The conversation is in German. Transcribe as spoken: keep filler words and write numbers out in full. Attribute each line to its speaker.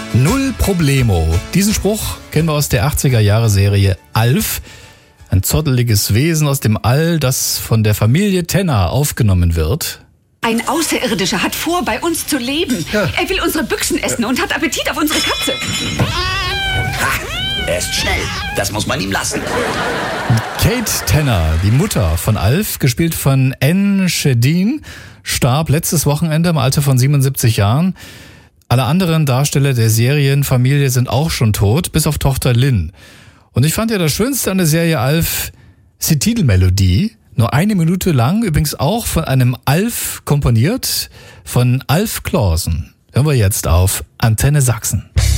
Speaker 1: Null Problemo. Diesen Spruch kennen wir aus der achtziger-Jahre-Serie Alf. Ein zotteliges Wesen aus dem All, das von der Familie Tenner aufgenommen wird.
Speaker 2: Ein Außerirdischer hat vor, bei uns zu leben. Ja. Er will unsere Büchsen essen und hat Appetit auf unsere Katze.
Speaker 3: Ha, er ist schnell. Das muss man ihm lassen.
Speaker 1: Kate Tenner, die Mutter von Alf, gespielt von Anne Shedin, starb letztes Wochenende im Alter von siebenundsiebzig Jahren. Alle anderen Darsteller der Serienfamilie sind auch schon tot, bis auf Tochter Lynn. Und ich fand ja das Schönste an der Serie Alf ist die Titelmelodie. Nur eine Minute lang, übrigens auch von einem Alf komponiert, von Alf Clausen. Hören wir jetzt auf Antenne Sachsen.